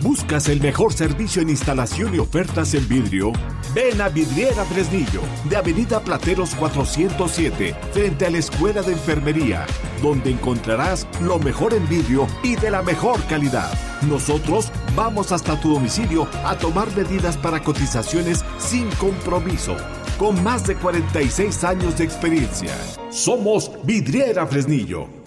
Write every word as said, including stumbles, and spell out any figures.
¿Buscas el mejor servicio en instalación y ofertas en vidrio? Ven a Vidriera Fresnillo, de Avenida Plateros cuatrocientos siete, frente a la Escuela de Enfermería, donde encontrarás lo mejor en vidrio y de la mejor calidad. Nosotros vamos hasta tu domicilio a tomar medidas para cotizaciones sin compromiso, con más de cuarenta y seis años de experiencia. Somos Vidriera Fresnillo.